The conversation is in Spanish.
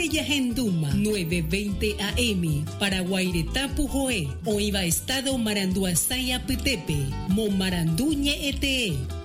Yahenduma 9:20 AM para Guairetá Pujoé o Iba Estado Maranduasaya Pitepe Momaranduñe ETE